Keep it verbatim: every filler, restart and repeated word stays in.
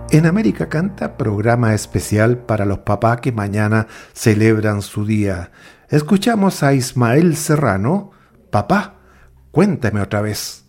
En América Canta, programa especial para los papás que mañana celebran su día. Escuchamos a Ismael Serrano. Papá, cuéntame otra vez.